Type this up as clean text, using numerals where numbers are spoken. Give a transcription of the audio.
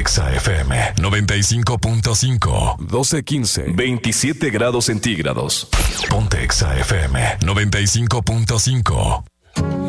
Exa FM 95.5. 12:15. 27 grados centígrados. Ponte Exa FM 95.5.